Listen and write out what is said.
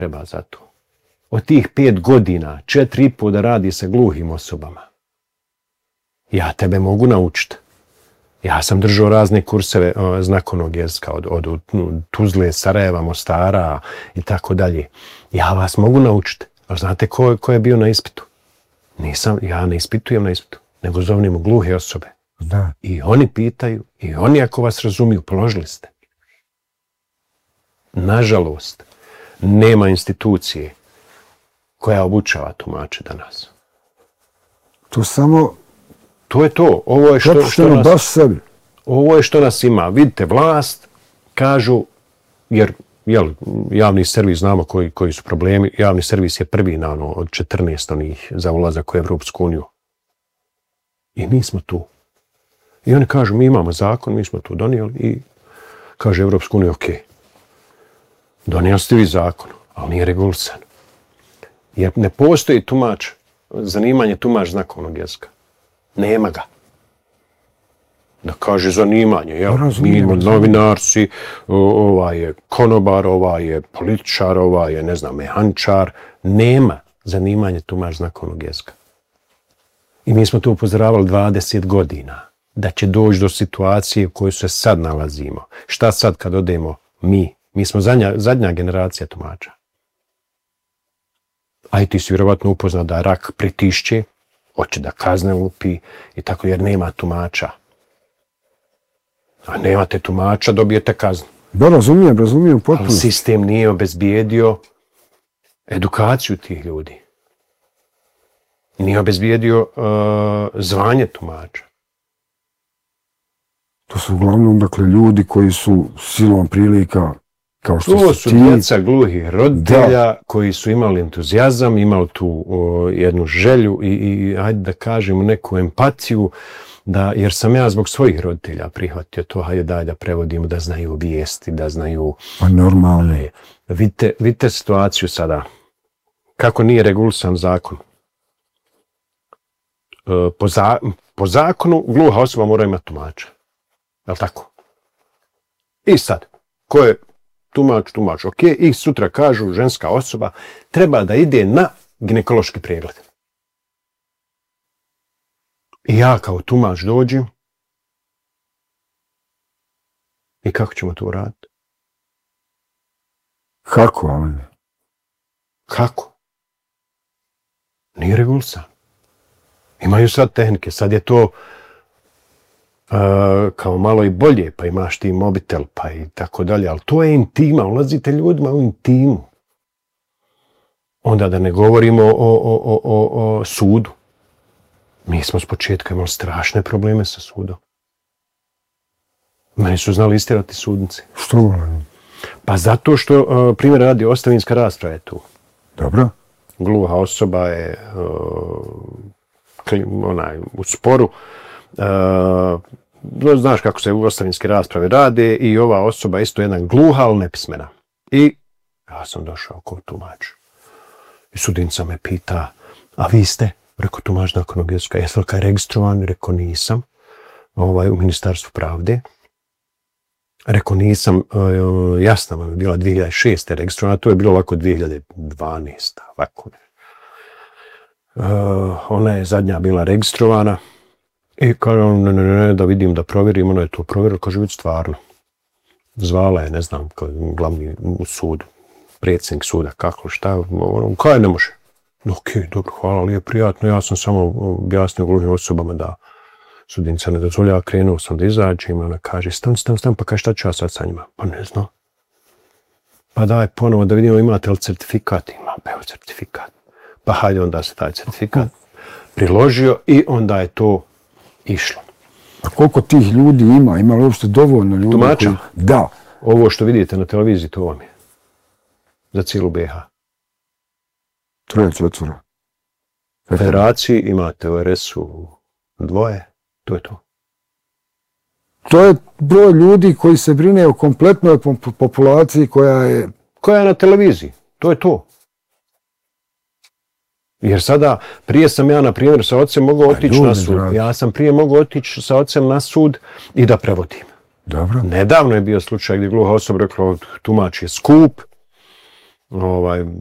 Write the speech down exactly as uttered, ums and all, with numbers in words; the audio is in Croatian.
treba za to. Od tih pet godina, četiri i po da radi sa gluhim osobama. Ja tebe mogu naučiti. Ja sam držao razne kurseve o, znakovnog jezika od, od, od Tuzle, Sarajeva, Mostara i tako dalje. Ja vas mogu naučiti. Ali znate ko, ko je bio na ispitu? Nisam, ja ne ispitujem na ispitu, nego zovnimo gluhe osobe. Da. I oni pitaju, i oni ako vas razumiju, položili ste. Nažalost, nema institucije koja obučava tumače danas. To samo... To je to. Ovo je što, što nas, baš sebi. Ovo je što nas ima. Vidite, vlast, kažu, jer jel, javni servis, znamo koji, koji su problemi. Javni servis je prvi na ono, od četrnaest onih za ulazak u Evropsku uniju. I mi smo tu. I oni kažu, mi imamo zakon, mi smo tu donijeli i kaže Evropsku uniju, ok, donijeli ste vi zakon, ali nije regulisan. Jer ne postoji tumač, zanimanje tumač znakovnog jezika. Nema ga. Da kaže zanimanje, jel? Mi imamo novinar si, ovaj je konobar, ovaj je političar, ovaj je, ne znam, mehančar. Nema zanimanje tumač znakovnog jezika. I mi smo to upozoravali dvadeset godina. Da će doći do situacije u kojoj se sad nalazimo. Šta sad kad odemo mi? Mi smo zadnja, zadnja generacija tumača. A i ti si vjerovatno upoznao da rak pritišće, hoće da kazne lupi i tako, jer nema tumača. A nemate tumača, dobijete kaznu. Da, razumijem, razumijem potpuno. Ali sistem nije obezbijedio edukaciju tih ljudi. Nije obezbijedio uh, zvanje tumača. To su uglavnom, dakle, ljudi koji su silom prilika, kao što to su su ti... djeca gluhih roditelja da. Koji su imali entuzijazam, imali tu o, jednu želju i, i, hajde da kažemo, neku empatiju, da, jer sam ja zbog svojih roditelja prihvatio to, hajde daj da prevodimo, da znaju vijesti, da znaju... Pa normalno. Vidite, vidite situaciju sada. Kako nije regulisan zakon? E, po, za, po zakonu gluha osoba mora imati tumača. Je li tako? I sad, ko je tumač, tumač, ok, i sutra kažu ženska osoba treba da ide na ginekološki pregled. I ja kao tumač dođem i kako ćemo to uraditi? Kako, ali? Kako? Nije regulisan. Imaju sad tehnike, sad je to Uh, kao malo i bolje, pa imaš ti mobitel, pa i tako dalje, ali to je intima, ulazite ljudima u intimu. Onda da ne govorimo o, o, o, o, o sudu. Mi smo s početka imali strašne probleme sa sudom. Meni su znali istjerati sudnice. Što volim? Pa zato što, uh, primjer radi, ostavinska rasprava je tu. Dobro. Gluha osoba je uh, kli, onaj, u sporu. Uh, znaš kako se u ostavinske rasprave rade i ova osoba isto jedna gluha, ali nepismena. I ja sam došao kao tumač. I sudinca me pita, a vi ste, rekao tumač znakovnog jezika, jeste li kaj registrovan? Rekao nisam, ovaj, u Ministarstvu pravde. Rekao nisam, uh, jasna vam je bila dvije hiljade šeste registrovana, to je bilo ovako dvije hiljade dvanaeste. Ovako. Uh, ona je zadnja bila registrovana. I kaže on, ne, ne, ne, da vidim, da provjerim, ono je to provjerilo, kaže, vidi stvarno. Zvala je, ne znam, glavni u sudu, predsjednik suda, kako, šta, ono, kaj ne može? Ok, dobro, hvala, ali je prijatno, ja sam samo objasnio gluhim osobama da sudinca ne dozvolja, krenuo sam da izađem, ona kaže, stan, stan, stan, pa kaj šta ću ja sad sa njima? Pa ne znam. Pa daj ponovo da vidimo, imate li certifikat? Ima, evo certifikat. Pa hajde onda se taj certifikat priložio i onda je to išlo. A koliko tih ljudi ima? Ima li uopšte dovoljno ljudi? Tumača? Koji... Da. Ovo što vidite na televiziji, to vam je. Za cijelu B iH. Troje, četvora. U federaciji imate u R S-u dvoje, to je to. To je broj ljudi koji se brine o kompletnoj populaciji koja je... Koja je na televiziji, to je to. Jer sada, prije sam ja, na primjer, sa ocem mogao otići na sud. Dragi. Ja sam prije mogao otići sa ocem na sud i da prevodim. Dobro. Nedavno je bio slučaj gdje gluha osoba rekla, tumač je skup, ovaj,